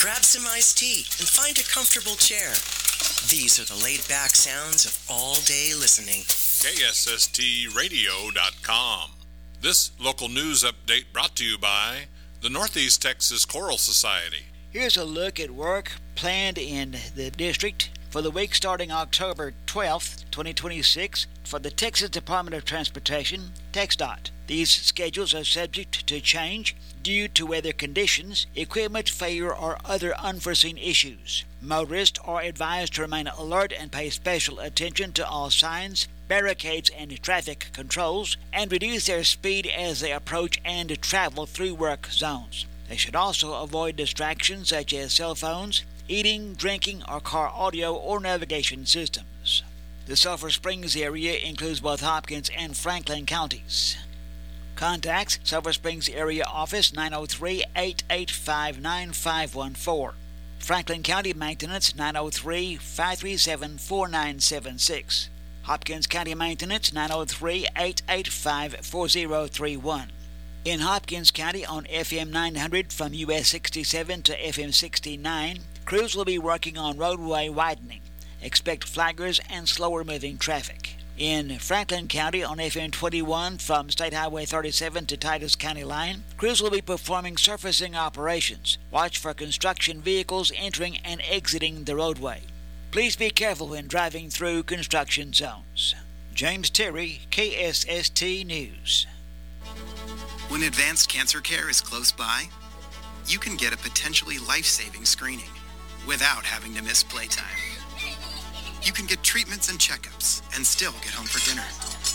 Grab some iced tea and find a comfortable chair. These are the laid-back sounds of all-day listening. KSSTradio.com. This local news update brought to you by the Northeast Texas Choral Society. Here's a look at work planned in the district for the week starting October 12th, 2026 for the Texas Department of Transportation, TxDOT. These schedules are subject to change due to weather conditions, equipment failure, or other unforeseen issues. Motorists are advised to remain alert and pay special attention to all signs, barricades, and traffic controls, and reduce their speed as they approach and travel through work zones. They should also avoid distractions such as cell phones, eating, drinking, or car audio or navigation systems. The Sulphur Springs area includes both Hopkins and Franklin counties. Contacts: Sulphur Springs Area Office 903-885-9514. Franklin County Maintenance 903-537-4976. Hopkins County Maintenance 903-885-4031. In Hopkins County on FM 900 from US 67 to FM 69, crews will be working on roadway widening. Expect flaggers and slower moving traffic. In Franklin County on FM 21 from State Highway 37 to Titus County line, crews will be performing surfacing operations. Watch for construction vehicles entering and exiting the roadway. Please be careful when driving through construction zones. James Terry, KSST News. When advanced cancer care is close by, you can get a potentially life-saving screening without having to miss playtime. You can get treatments and checkups and still get home for dinner.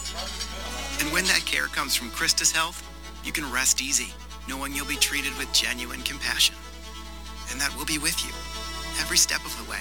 And when that care comes from Christus Health, you can rest easy, knowing you'll be treated with genuine compassion. And that we'll be with you every step of the way.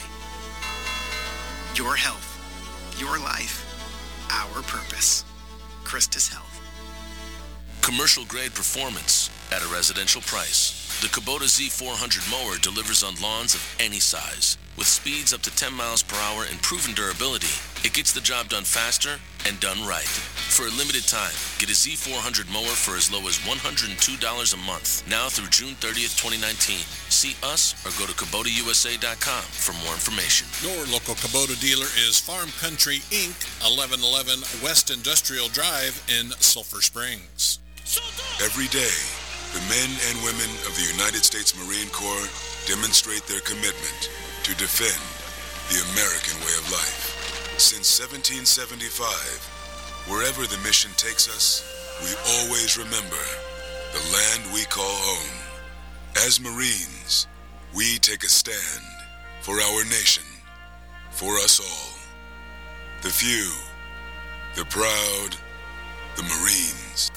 Your health, your life, our purpose. Christus Health. Commercial grade performance at a residential price. The Kubota Z400 mower delivers on lawns of any size. With speeds up to 10 miles per hour and proven durability, it gets the job done faster and done right. For a limited time, get a Z400 mower for as low as $102 a month, now through June 30th, 2019. See us or go to KubotaUSA.com for more information. Your local Kubota dealer is Farm Country Inc., 1111 West Industrial Drive in Sulphur Springs. Every day, the men and women of the United States Marine Corps demonstrate their commitment to defend the American way of life. Since 1775, wherever the mission takes us, we always remember the land we call home. As Marines, we take a stand for our nation, for us all. The few, the proud, the Marines.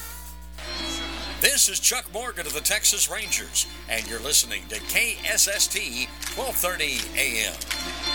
This is Chuck Morgan of the Texas Rangers, and you're listening to KSST 1230 AM.